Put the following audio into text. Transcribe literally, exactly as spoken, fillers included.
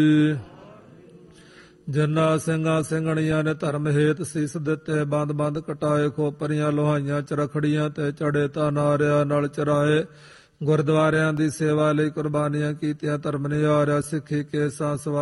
ਜਿਨ੍ਹਾਂ ਸਿੰਘਾਂ ਸਿੰਘਣੀਆਂ ਨੇ ਧਰਮ ਹੇਤ ਸੀਸ ਦਿੱਤੇ, ਬੰਦ ਬੰਦ ਕਟਾਏ, ਖੋਪਰੀਆਂ ਲੋਹਾਈਆਂ ਚਰਖੜੀਆਂ ਤੇ ਚੜੇ ਤਾਂ ਨਾਰਿਆਂ ਨਾਲ ਚਰਾਏ, ਗੁਰਦੁਆਰਿਆਂ ਦੀ ਸੇਵਾ ਲਈ ਕੁਰਬਾਨੀਆਂ ਕੀਤੀਆਂ, ਧਰਮ ਨਿਹਾਰਿਆ, ਸਿੱਖੀ ਕੇਸਾਂ ਸਵਾ